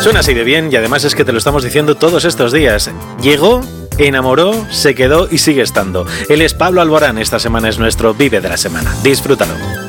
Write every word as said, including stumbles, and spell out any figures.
Suena así de bien y además es que te lo estamos diciendo todos estos días. Llegó, enamoró, se quedó y sigue estando. Él es Pablo Alborán, esta semana es nuestro Vive de la Semana. Disfrútalo.